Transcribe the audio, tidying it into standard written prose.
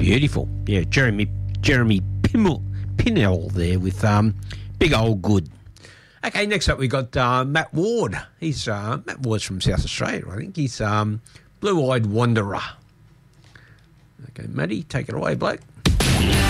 Beautiful. Yeah, Jeremy Pinnell there with Big Old Good. Okay, next up we got Matt Ward. Matt Ward's from South Australia, I think. He's Blue Eyed Wanderer. Okay, Matty, take it away, bloke.